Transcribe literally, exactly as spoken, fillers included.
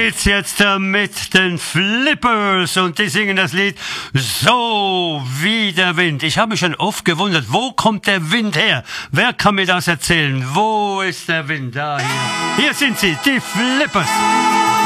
geht's jetzt äh, mit den Flippers und die singen das Lied So wie der Wind. Ich habe mich schon oft gewundert, wo kommt der Wind her? Wer kann mir das erzählen? Wo ist der Wind? Da, hier. Hier sind sie, die Flippers.